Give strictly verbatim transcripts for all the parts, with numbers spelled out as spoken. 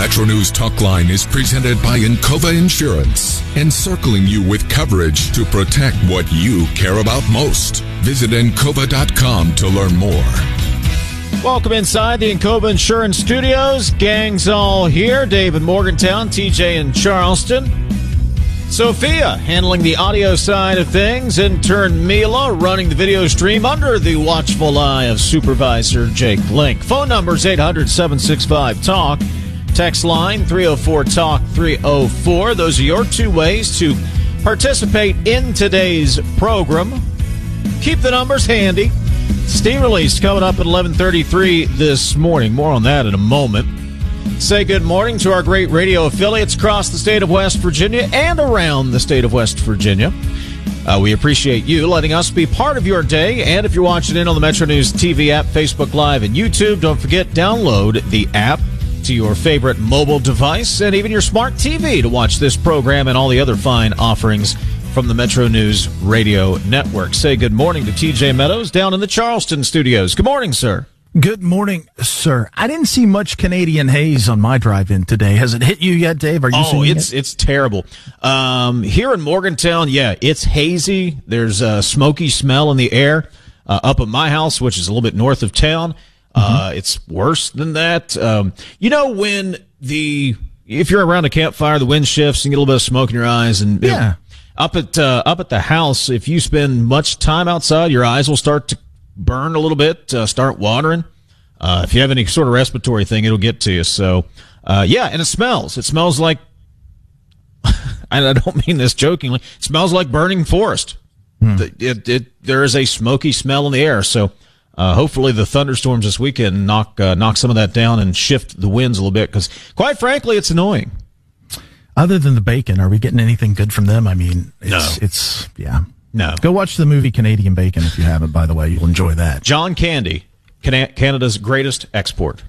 Metro News Talk Line is presented by Encova Insurance, encircling you with coverage to protect what you care about most. Visit Encova dot com to learn more. Welcome inside the Encova Insurance Studios. Gang's all here. Dave in Morgantown, T J in Charleston. Sophia handling the audio side of things. Intern Mila running the video stream under the watchful eye of Supervisor Jake Link. Phone numbers eight hundred, seven six five, talk. Text line three oh four, talk, three oh four. Those are your two ways to participate in today's program. Keep the numbers handy. Steam release coming up at eleven thirty-three this morning. More on that in a moment. Say good morning to our great radio affiliates across the state of West Virginia and around the state of West Virginia. Uh, we appreciate you letting us be part of your day. And if you're watching in on the Metro News T V app, Facebook Live, and YouTube, don't forget, download the app to your favorite mobile device and even your smart T V to watch this program and all the other fine offerings from the Metro News Radio Network. Say good morning to T J Meadows down in the Charleston studios. Good morning, sir. Good morning, sir. I didn't see much Canadian haze on my drive-in today. Has it hit you yet, Dave? Are you oh, seeing it's it? it's terrible. Um, here in Morgantown, yeah, it's hazy. There's a smoky smell in the air. Uh, up at my house, which is a little bit north of town, uh, mm-hmm. it's worse than that. Um, you know, when the if you're around a campfire, the wind shifts and you get a little bit of smoke in your eyes, and yeah. It, up at uh, up at the house, if you spend much time outside, your eyes will start to burn a little bit, uh, start watering. Uh, if you have any sort of respiratory thing, it'll get to you. So, uh, yeah, and it smells. It smells like, and I don't mean this jokingly, it smells like burning forest. Hmm. It, it, it, there is a smoky smell in the air. So, uh, hopefully the thunderstorms this weekend knock, uh, knock some of that down and shift the winds a little bit, because quite frankly, it's annoying. Other than the bacon, are we getting anything good from them? I mean, it's, no. it's, yeah. No. Go watch the movie Canadian Bacon if you haven't, by the way. You'll enjoy that. John Candy, Canada's greatest export.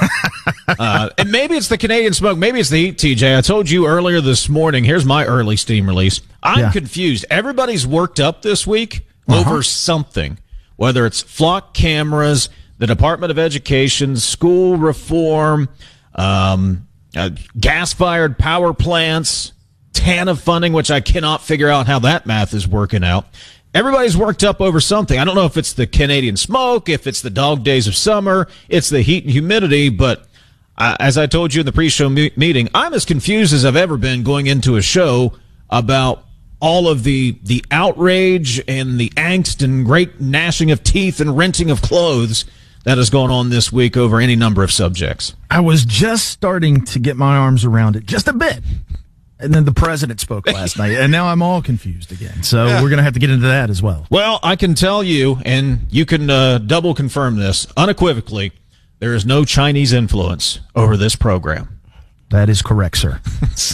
uh, and maybe it's the Canadian smoke. Maybe it's the heat, T J. I told you earlier this morning, here's my early steam release. I'm yeah. confused. Everybody's worked up this week uh-huh. over something, whether it's flock cameras, the Department of Education, school reform, um, uh, gas-fired power plants, TANF funding, which I cannot figure out how that math is working out. Everybody's worked up over something. I don't know if it's the Canadian smoke, if it's the dog days of summer, it's the heat and humidity, but uh, as I told you in the pre-show me- meeting, I'm as confused as I've ever been going into a show about all of the the outrage and the angst and great gnashing of teeth and renting of clothes that has gone on this week over any number of subjects. I was just starting to get my arms around it just a bit. And then the president spoke last night, and now I'm all confused again. So yeah. we're going to have to get into that as well. Well, I can tell you, and you can uh, double confirm this unequivocally, there is no Chinese influence over this program. That is correct, sir. so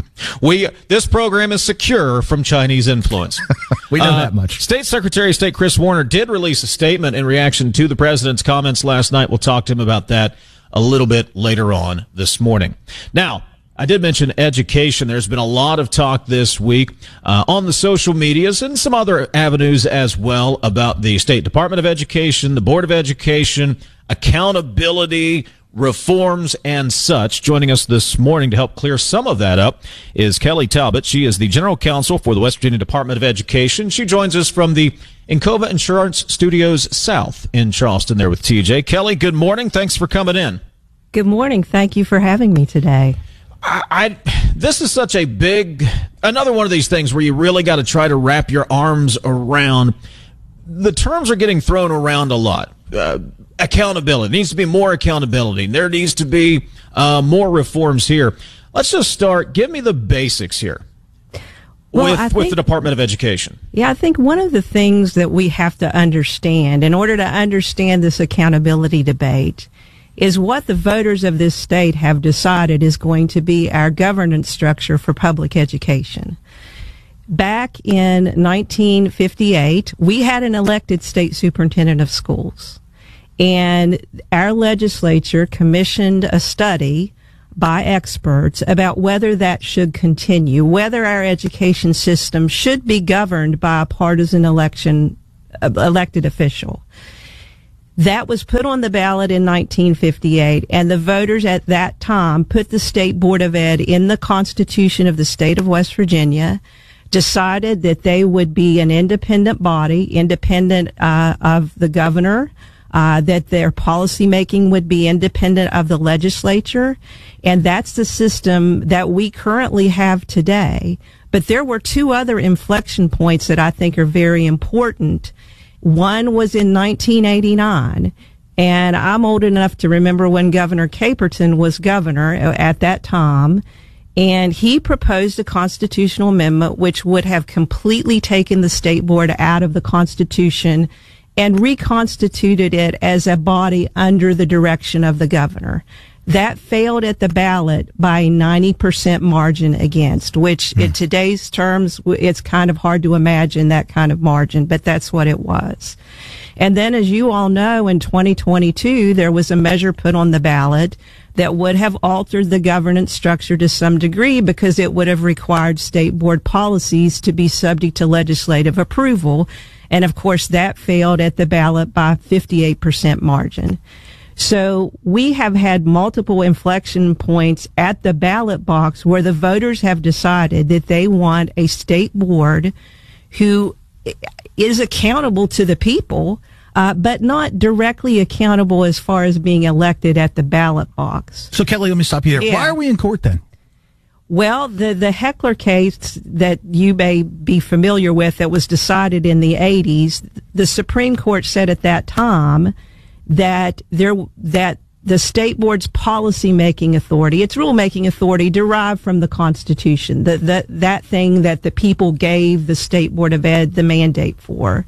we this program is secure from Chinese influence. we know uh, that much. State Secretary of State Chris Warner did release a statement in reaction to the president's comments last night. We'll talk to him about that a little bit later on this morning. Now, I did mention education. There's been a lot of talk this week uh, on the social medias and some other avenues as well about the State Department of Education, the Board of Education, accountability, reforms, and such. Joining us this morning to help clear some of that up is Kelly Talbot. She is the General Counsel for the West Virginia Department of Education. She joins us from the Encova Insurance Studios South in Charleston there with T J. Kelly, good morning. Thanks for coming in. Good morning. Thank you for having me today. I, I this is such a big, another one of these things where you really got to try to wrap your arms around. The terms are getting thrown around a lot. Uh, accountability. There needs to be more accountability. There needs to be uh, more reforms here. Let's just start. Give me the basics here well, with, think, with the Department of Education. Yeah, I think one of the things that we have to understand in order to understand this accountability debate is what the voters of this state have decided is going to be our governance structure for public education. Back in nineteen fifty-eight, we had an elected state superintendent of schools, and our legislature commissioned a study by experts about whether that should continue, whether our education system should be governed by a partisan election uh, elected official. That was put on the ballot in nineteen fifty-eight, and the voters at that time put the State Board of Ed in the Constitution of the state of West Virginia, decided that they would be an independent body, independent uh, of the governor, uh, that their policy making would be independent of the legislature, and that's the system that we currently have today. But there were two other inflection points that I think are very important. One was in nineteen eighty-nine, and I'm old enough to remember when Governor Caperton was governor at that time, and he proposed a constitutional amendment which would have completely taken the state board out of the Constitution and reconstituted it as a body under the direction of the governor. That failed at the ballot by a ninety percent margin against, which mm. in today's terms, it's kind of hard to imagine that kind of margin, but that's what it was. And then, as you all know, in twenty twenty-two, there was a measure put on the ballot that would have altered the governance structure to some degree because it would have required state board policies to be subject to legislative approval. And of course, that failed at the ballot by fifty-eight percent margin. So we have had multiple inflection points at the ballot box where the voters have decided that they want a state board who is accountable to the people, uh, but not directly accountable as far as being elected at the ballot box. So, Kelly, let me stop you there. Yeah. Why are we in court then? Well, the, the Heckler case that you may be familiar with that was decided in the eighties, the Supreme Court said at that time that there that the state board's policy making authority, its rulemaking authority, derived from the Constitution, that that that thing that the people gave the State Board of Ed the mandate for,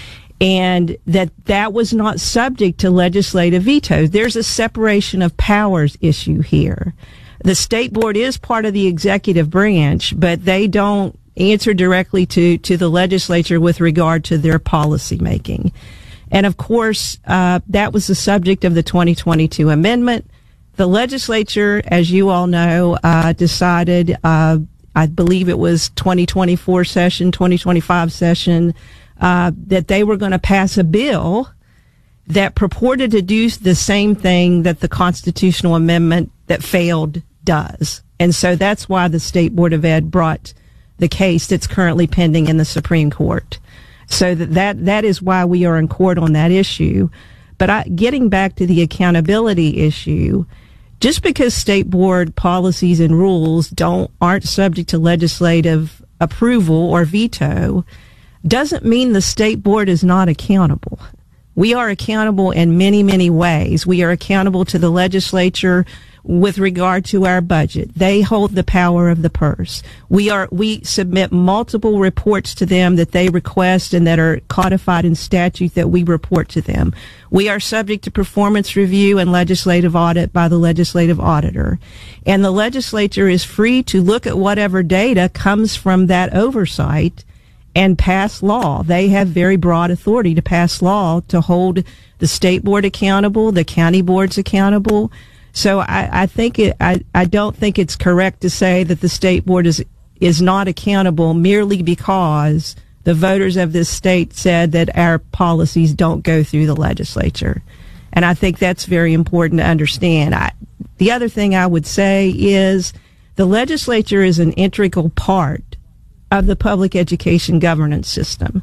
and that that was not subject to legislative veto. There's a separation of powers issue here. The state board is part of the executive branch, but they don't answer directly to to the legislature with regard to their policy making. And of course, uh, that was the subject of the twenty twenty-two amendment. The legislature, as you all know, uh, decided, uh, I believe it was twenty twenty-four session, twenty twenty-five session, uh, that they were going to pass a bill that purported to do the same thing that the constitutional amendment that failed does. And so that's why the State Board of Ed brought the case that's currently pending in the Supreme Court. So that, that, that is why we are in court on that issue. But I, getting back to the accountability issue, just because state board policies and rules don't, aren't subject to legislative approval or veto, doesn't mean the state board is not accountable. We are accountable in many, many ways. We are accountable to the legislature with regard to our budget. They hold the power of the purse. We are, we submit multiple reports to them that they request and that are codified in statute that we report to them. We are subject to performance review and legislative audit by the legislative auditor. And the legislature is free to look at whatever data comes from that oversight and pass law. They have very broad authority to pass law to hold the state board accountable, the county boards accountable. So I, I think it, I, I don't think it's correct to say that the state board is is not accountable merely because the voters of this state said that our policies don't go through the legislature. And I think that's very important to understand. I, the other thing I would say is the legislature is an integral part of the public education governance system.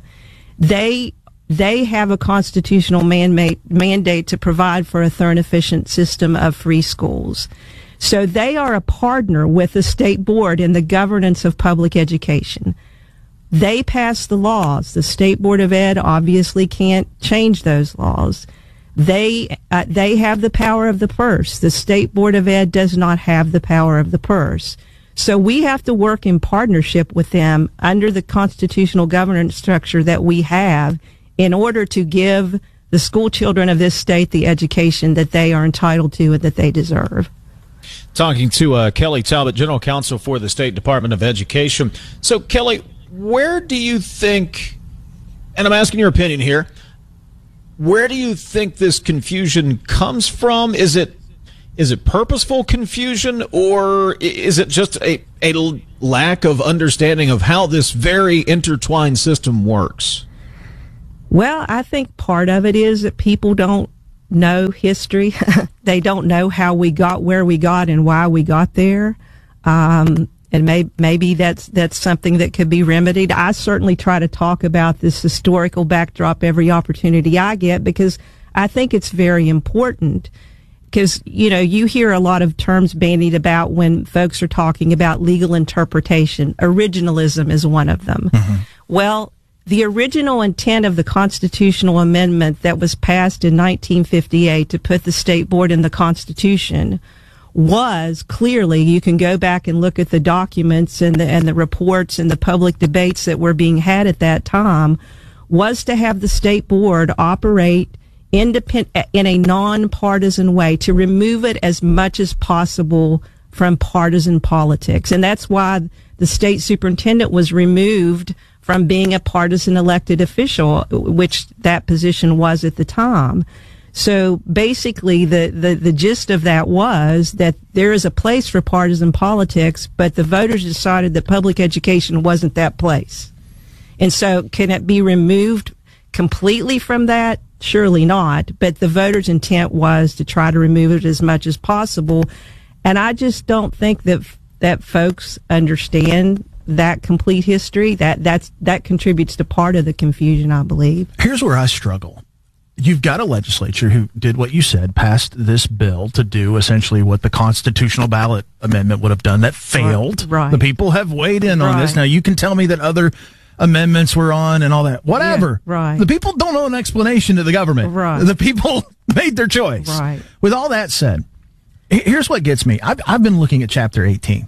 They They have a constitutional mandate, mandate to provide for a thorough and efficient system of free schools. So they are a partner with the state board in the governance of public education. They pass the laws. The State Board of Ed obviously can't change those laws. They uh, they have the power of the purse. The State Board of Ed does not have the power of the purse. So we have to work in partnership with them under the constitutional governance structure that we have in order to give the school children of this state the education that they are entitled to and that they deserve. Talking to uh, Kelly Talbot, General Counsel for the State Department of Education. So, Kelly, where do you think, and I'm asking your opinion here, where do you think this confusion comes from? Is it is it purposeful confusion, or is it just a, a lack of understanding of how this very intertwined system works? Well, I think part of it is that people don't know history. They don't know how we got where we got and why we got there. Um, and may, maybe that's that's something that could be remedied. I certainly try to talk about this historical backdrop every opportunity I get, because I think it's very important. Because, you know, you hear a lot of terms bandied about when folks are talking about legal interpretation. Originalism is one of them. Mm-hmm. Well, the original intent of the constitutional amendment that was passed in nineteen fifty-eight to put the state board in the Constitution was clearly, you can go back and look at the documents and the, and the reports and the public debates that were being had at that time, was to have the state board operate independent in a nonpartisan way, to remove it as much as possible from partisan politics. And that's why the state superintendent was removed from being a partisan elected official, which that position was at the time. So basically the, the, the gist of that was that there is a place for partisan politics, but the voters decided that public education wasn't that place. And so can it be removed completely from that? Surely not, but the voters' intent was to try to remove it as much as possible. And I just don't think that that folks understand that complete history. That that's that contributes to part of the confusion, I believe. Here's where I struggle. You've got a legislature who did what you said, passed this bill to do essentially what the constitutional ballot amendment would have done. That failed. Right. The people have weighed in on Right. this. Now, you can tell me that other amendments were on and all that. Whatever. Yeah, right. The people don't owe an explanation to the government. Right. The people made their choice. Right. With all that said, here's what gets me. I've, I've been looking at Chapter eighteen.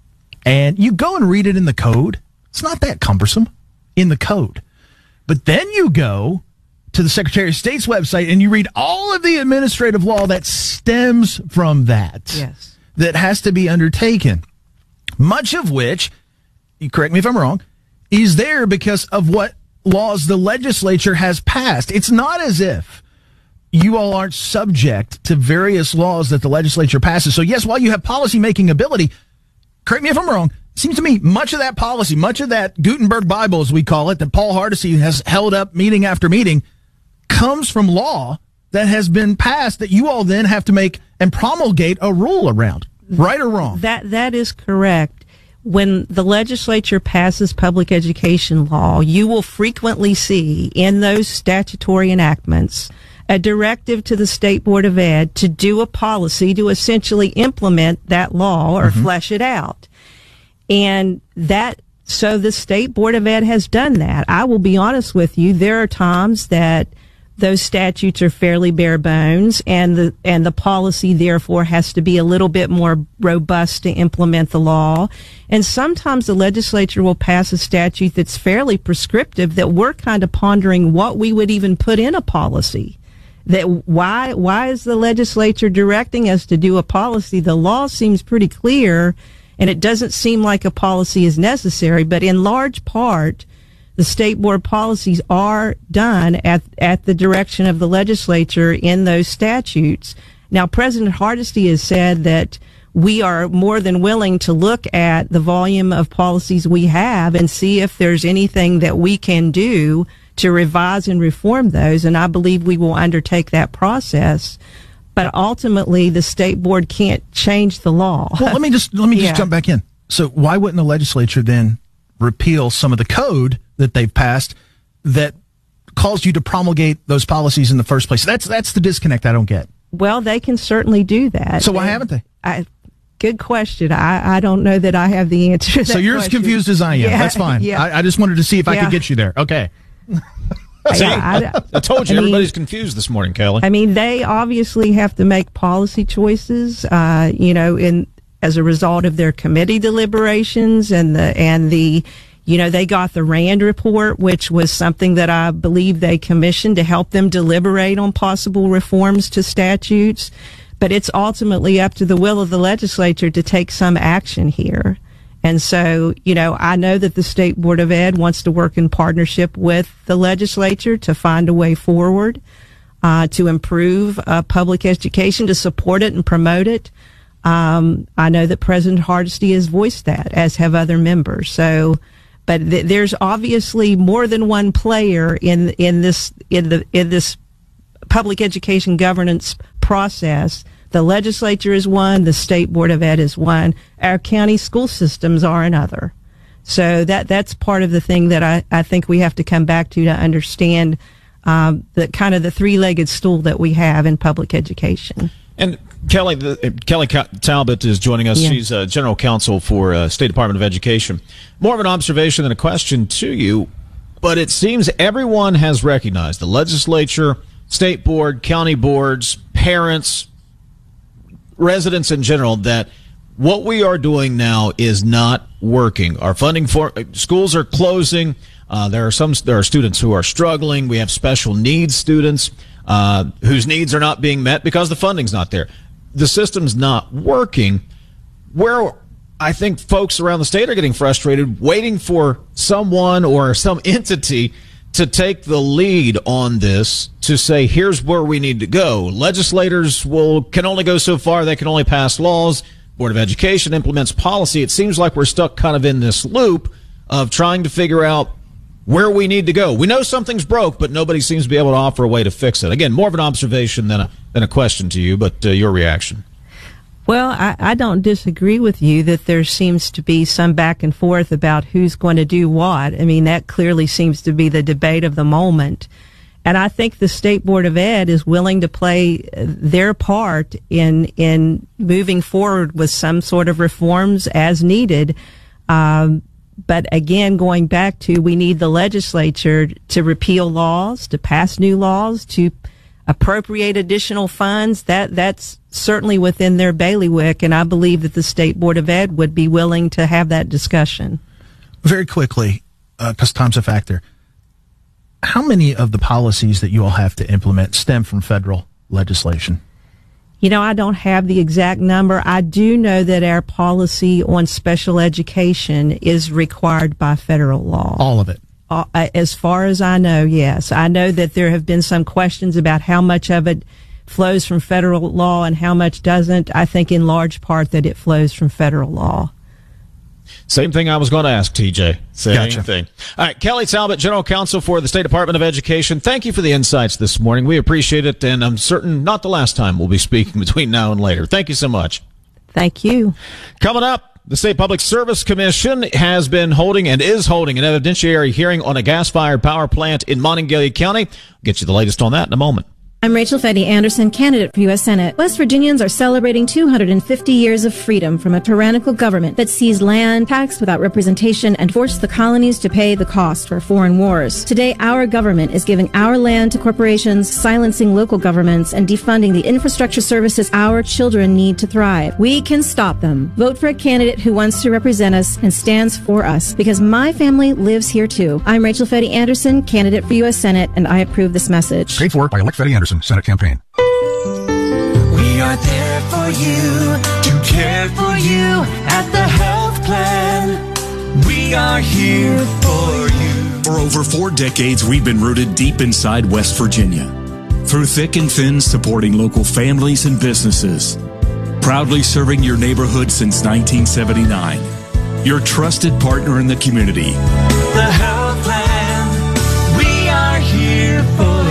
And you go and read it in the code. It's not that cumbersome in the code. But then you go to the Secretary of State's website and you read all of the administrative law that stems from that. Yes. That has to be undertaken. Much of which, you correct me if I'm wrong, is there because of what laws the legislature has passed. It's not as if you all aren't subject to various laws that the legislature passes. So yes, while you have policy-making ability, correct me if I'm wrong, it seems to me much of that policy, much of that Gutenberg Bible, as we call it, that Paul Hardesty has held up meeting after meeting, comes from law that has been passed that you all then have to make and promulgate a rule around. Right or wrong? That that is correct. When the legislature passes public education law, you will frequently see in those statutory enactments a directive to the State Board of Ed to do a policy to essentially implement that law or mm-hmm. flesh it out. And that, so the State Board of Ed has done that. I will be honest with you, there are times that those statutes are fairly bare bones, and the and the policy therefore has to be a little bit more robust to implement the law. And sometimes the legislature will pass a statute that's fairly prescriptive that we're kind of pondering what we would even put in a policy. That why why is the legislature directing us to do a policy? The law seems pretty clear, and it doesn't seem like a policy is necessary. But in large part, the state board policies are done at at the direction of the legislature in those statutes. Now, President Hardesty has said that we are more than willing to look at the volume of policies we have and see if there's anything that we can do to revise and reform those. And I believe we will undertake that process. But ultimately, the state board can't change the law. Well, let me just let me just Yeah. jump back in. So why wouldn't the legislature then repeal some of the code that they've passed that caused you to promulgate those policies in the first place? That's that's the disconnect I don't get. Well, they can certainly do that. So why haven't they? I, good question. I, I don't know that I have the answer to that So you're question. as confused as I am. Yeah, That's fine. yeah. I, I just wanted to see if I Yeah. could get you there. Okay. See, I, I- I told you, I mean- everybody's confused this morning, Kelly. I mean, they obviously have to make policy choices, uh, you know, in as a result of their committee deliberations and the and the, you know, they got the RAND report, which was something that I believe they commissioned to help them deliberate on possible reforms to statutes. But it's ultimately up to the will of the legislature to take some action here. And so, you know, I know that the State Board of Ed wants to work in partnership with the legislature to find a way forward, uh, to improve uh, public education, to support it and promote it. Um, I know that President Hardesty has voiced that, as have other members. So, but th- there's obviously more than one player in in this in the in this public education governance process. The legislature is one, the State Board of Ed is one, our county school systems are another. So that that's part of the thing that I, I think we have to come back to to understand um, the kind of the three-legged stool that we have in public education. And Kelly, the, Kelly Talbot is joining us. Yeah. She's uh, General Counsel for uh, State Department of Education. More of an observation than a question to you, but it seems everyone has recognized, the legislature, state board, county boards, parents, residents in general, that what we are doing now is not working. Our funding for schools are closing. Uh, there are some there are students who are struggling. We have special needs students uh, whose needs are not being met because the funding's not there. The system's not working. Where I think folks around the state are getting frustrated, waiting for someone or some entity to take the lead on this, to say, here's where we need to go. Legislators will can only go so far. They can only pass laws. Board of Education implements policy. It seems like we're stuck kind of in this loop of trying to figure out where we need to go. We know something's broke, but nobody seems to be able to offer a way to fix it. Again, more of an observation than a, than a question to you, but uh, your reaction. Well, I, I don't disagree with you that there seems to be some back and forth about who's going to do what. I mean, that clearly seems to be the debate of the moment. And I think the State Board of Ed is willing to play their part in in moving forward with some sort of reforms as needed. Um, but again, going back to, we need the legislature to repeal laws, to pass new laws, to appropriate additional funds. That that's certainly within their bailiwick, and I believe that the State Board of Ed would be willing to have that discussion. Very quickly, because uh, time's a factor, how many of the policies that you all have to implement stem from federal legislation? You know, I don't have the exact number. I do know that our policy on special education is required by federal law. All of it? Uh, as far as I know, yes. I know that there have been some questions about how much of it flows from federal law and how much doesn't. I think in large part that it flows from federal law. Same thing I was going to ask, T J. Same gotcha. thing. All right, Kelly Talbot, General Counsel for the State Department of Education. Thank you for the insights this morning. We appreciate it, and I'm certain not the last time we'll be speaking between now and later. Thank you so much. Thank you. Coming up, the State Public Service Commission has been holding and is holding an evidentiary hearing on a gas-fired power plant in Monongalia County. I'll get you the latest on that in a moment. I'm Rachel Fetty Anderson, candidate for U S Senate. West Virginians are celebrating two hundred fifty years of freedom from a tyrannical government that seized land, taxed without representation, and forced the colonies to pay the cost for foreign wars. Today, our government is giving our land to corporations, silencing local governments, and defunding the infrastructure services our children need to thrive. We can stop them. Vote for a candidate who wants to represent us and stands for us, because my family lives here too. I'm Rachel Fetty Anderson, candidate for U S Senate, and I approve this message. Paid for by Elect Fetty Anderson, Senate campaign. We are there for you, to care for you at the health plan. We are here for you. For over four decades, we've been rooted deep inside West Virginia. Through thick and thin, supporting local families and businesses. Proudly serving your neighborhood since nineteen seventy-nine. Your trusted partner in the community. The health plan. We are here for you.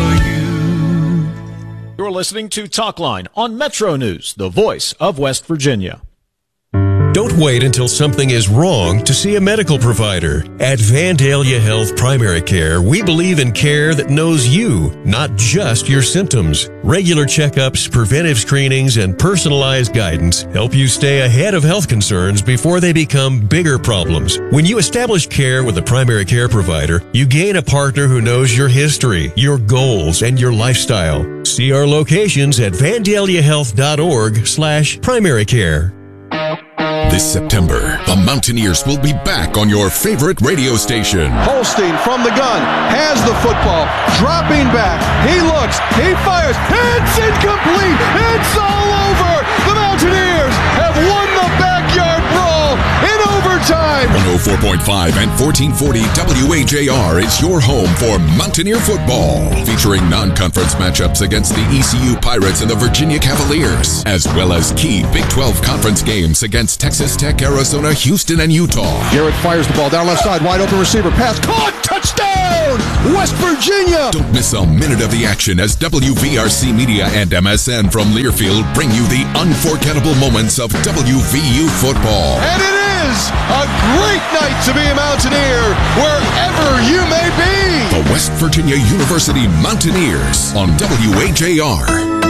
You're listening to Talkline on Metro News, the voice of West Virginia. Don't wait until something is wrong to see a medical provider. At Vandalia Health Primary Care, we believe in care that knows you, not just your symptoms. Regular checkups, preventive screenings, and personalized guidance help you stay ahead of health concerns before they become bigger problems. When you establish care with a primary care provider, you gain a partner who knows your history, your goals, and your lifestyle. See our locations at vandalia health dot org slash primary care. This September, the Mountaineers will be back on your favorite radio station. Holstein from the gun, has the football, dropping back, he looks, he fires, it's incomplete, it's all over! The Mountaineers have won the backyard brawl in overtime! one oh four point five and fourteen forty W A J R is your home for Mountaineer football, featuring non-conference matchups against the E C U Pirates and the Virginia Cavaliers, as well as key Big twelve conference games against Texas Tech, Arizona, Houston, and Utah. Garrett fires the ball down left side, wide open receiver, pass, caught, touchdown, West Virginia! Don't miss a minute of the action as W V R C Media and M S N from Learfield bring you the unforgettable moments of W V U football. And it is a great night to be a Mountaineer, wherever you may be. The West Virginia University Mountaineers on W A J R.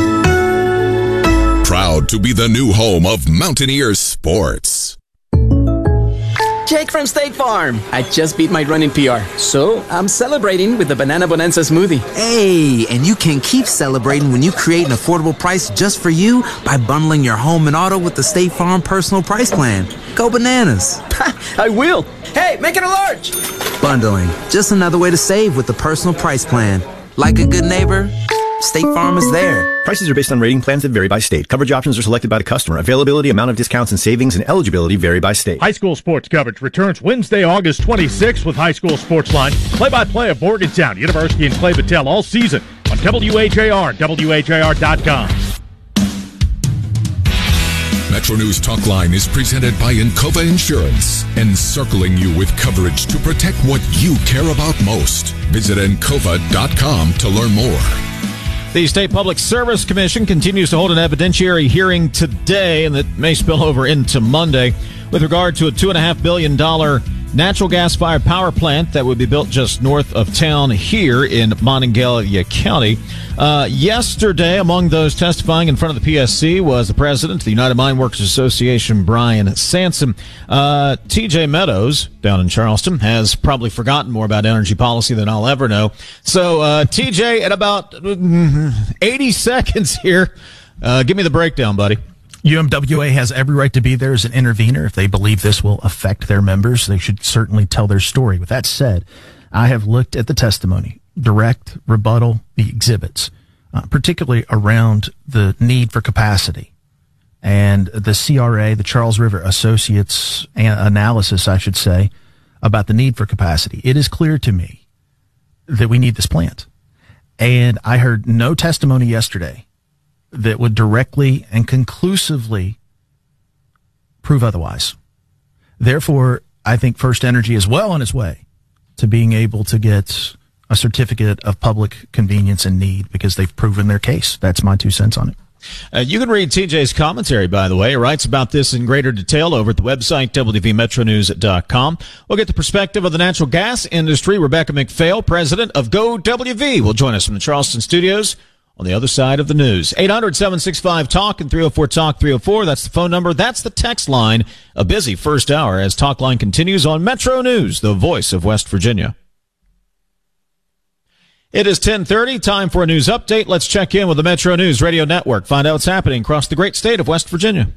Proud to be the new home of Mountaineers sports. Jake from State Farm. I just beat my running P R, so I'm celebrating with the Banana Bonanza smoothie. Hey, and you can keep celebrating when you create an affordable price just for you by bundling your home and auto with the State Farm Personal Price Plan. Go bananas. I will. Hey, make it a large. Bundling, just another way to save with the Personal Price Plan. Like a good neighbor, State Farm is there. Prices are based on rating plans that vary by state. Coverage options are selected by the customer. Availability, amount of discounts and savings, and eligibility vary by state. High school sports coverage returns Wednesday, August twenty-sixth with High School Sports Line. Play-by-play of Morgantown University and Clay Battelle all season on W A J R, W A J R dot com. Metro News Talk Line is presented by Encova Insurance, encircling you with coverage to protect what you care about most. Visit Encova dot com to learn more. The State Public Service Commission continues to hold an evidentiary hearing today, and that may spill over into Monday, with regard to a two point five billion dollars natural gas-fired power plant that would be built just north of town here in Monongalia County. Uh, yesterday, among those testifying in front of the P S C was the president of the United Mine Workers Association, Brian Sansom. Uh, T J Meadows, down in Charleston, has probably forgotten more about energy policy than I'll ever know. So, uh, T J, at about eighty seconds here, uh, give me the breakdown, buddy. U M W A has every right to be there as an intervener. If they believe this will affect their members, they should certainly tell their story. With that said, I have looked at the testimony, direct, rebuttal, the exhibits, uh, particularly around the need for capacity and the C R A, the Charles River Associates analysis, I should say, about the need for capacity. It is clear to me that we need this plant. And I heard no testimony yesterday that would directly and conclusively prove otherwise. Therefore, I think First Energy is well on its way to being able to get a certificate of public convenience and need because they've proven their case. That's my two cents on it. Uh, you can read T J's commentary, by the way. He writes about this in greater detail over at the website, W V Metro News dot com. We'll get the perspective of the natural gas industry. Rebecca McPhail, president of Go W V, will join us from the Charleston studios on the other side of the news. eight hundred, seven six five, talk and three oh four, talk three oh four. That's the phone number. That's the text line. A busy first hour as Talk Line continues on Metro News, the voice of West Virginia. It is ten thirty, time for a news update. Let's check in with the Metro News Radio Network. Find out what's happening across the great state of West Virginia.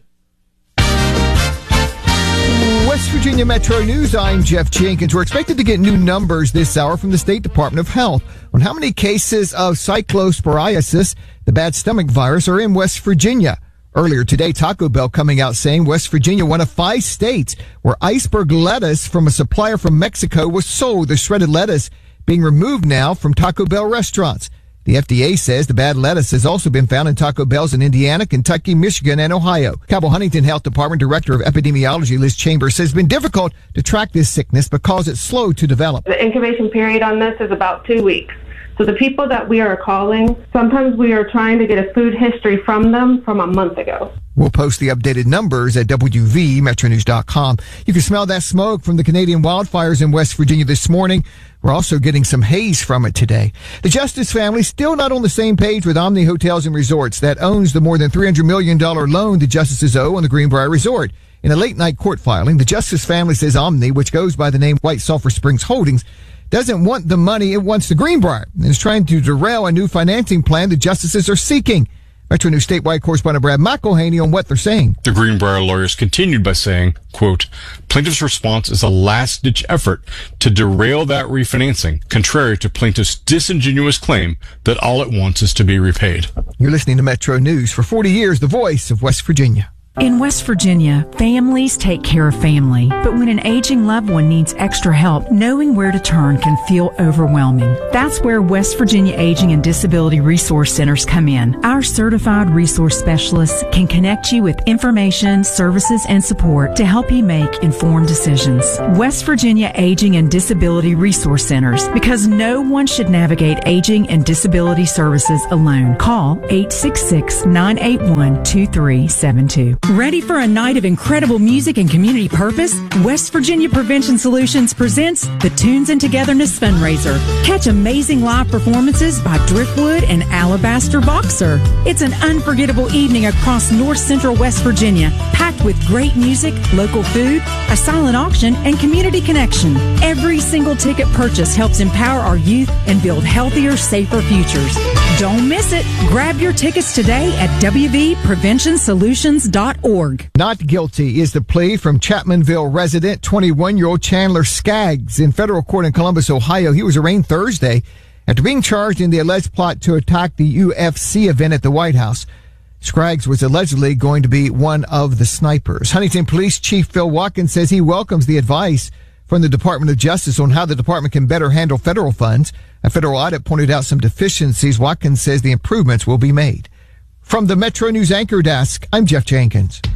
West Virginia Metro News, I'm Jeff Jenkins. We're expected to get new numbers this hour from the State Department of Health on how many cases of cyclosporiasis, the bad stomach virus, are in West Virginia. Earlier today, Taco Bell coming out saying West Virginia, one of five states where iceberg lettuce from a supplier from Mexico was sold. The shredded lettuce being removed now from Taco Bell restaurants. The F D A says the bad lettuce has also been found in Taco Bells in Indiana, Kentucky, Michigan, and Ohio. Cabell Huntington Health Department Director of Epidemiology, Liz Chambers, says it's been difficult to track this sickness because it's slow to develop. The incubation period on this is about two weeks. So the people that we are calling, sometimes we are trying to get a food history from them from a month ago. We'll post the updated numbers at W V Metro News dot com. You can smell that smoke from the Canadian wildfires in West Virginia this morning. We're also getting some haze from it today. The Justice family still not on the same page with Omni Hotels and Resorts that owns the more than three hundred million dollars loan the Justices owe on the Greenbrier Resort. In a late-night court filing, the Justice family says Omni, which goes by the name White Sulphur Springs Holdings, doesn't want the money, it wants the Greenbrier, and is trying to derail a new financing plan the Justices are seeking. Metro News statewide correspondent Brad McElhaney on what they're saying. The Greenbrier lawyers continued by saying, quote, plaintiff's response is a last-ditch effort to derail that refinancing, contrary to plaintiff's disingenuous claim that all it wants is to be repaid. You're listening to Metro News. For forty years, the voice of West Virginia. In West Virginia, families take care of family. But when an aging loved one needs extra help, knowing where to turn can feel overwhelming. That's where West Virginia Aging and Disability Resource Centers come in. Our certified resource specialists can connect you with information, services, and support to help you make informed decisions. West Virginia Aging and Disability Resource Centers, because no one should navigate aging and disability services alone. Call eight six six, nine eight one, two three seven two. Ready for a night of incredible music and community purpose? West Virginia Prevention Solutions presents the Tunes and Togetherness Fundraiser. Catch amazing live performances by Driftwood and Alabaster Boxer. It's an unforgettable evening across North Central West Virginia, packed with great music, local food, a silent auction, and community connection. Every single ticket purchase helps empower our youth and build healthier, safer futures. Don't miss it. Grab your tickets today at w v prevention solutions dot org. Not guilty is the plea from Chapmanville resident twenty-one-year-old Chandler Skaggs in federal court in Columbus, Ohio. He was arraigned Thursday after being charged in the alleged plot to attack the U F C event at the White House. Skaggs was allegedly going to be one of the snipers. Huntington Police Chief Phil Watkins says he welcomes the advice from the Department of Justice on how the department can better handle federal funds. A federal audit pointed out some deficiencies. Watkins says the improvements will be made. From the Metro News Anchor Desk, I'm Jeff Jenkins.